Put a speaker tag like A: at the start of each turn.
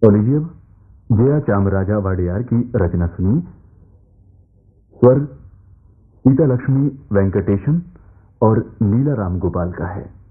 A: तो लीजिए अब जया चामराजा वाडियार की रचना सुनिए। स्वर सीता लक्ष्मी वेंकटेशन और नीला राम गोपाल का है।